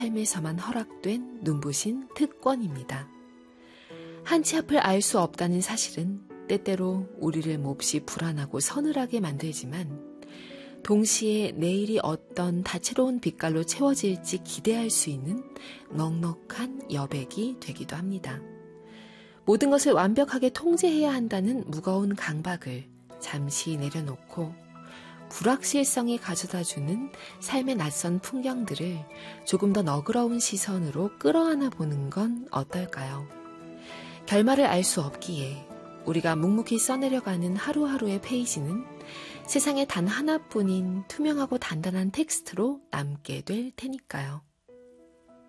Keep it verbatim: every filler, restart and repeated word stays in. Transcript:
삶에서만 허락된 눈부신 특권입니다. 한치 앞을 알 수 없다는 사실은 때때로 우리를 몹시 불안하고 서늘하게 만들지만 동시에 내일이 어떤 다채로운 빛깔로 채워질지 기대할 수 있는 넉넉한 여백이 되기도 합니다. 모든 것을 완벽하게 통제해야 한다는 무거운 강박을 잠시 내려놓고 불확실성이 가져다주는 삶의 낯선 풍경들을 조금 더 너그러운 시선으로 끌어안아 보는 건 어떨까요? 결말을 알 수 없기에 우리가 묵묵히 써내려가는 하루하루의 페이지는 세상에 단 하나뿐인 투명하고 단단한 텍스트로 남게 될 테니까요.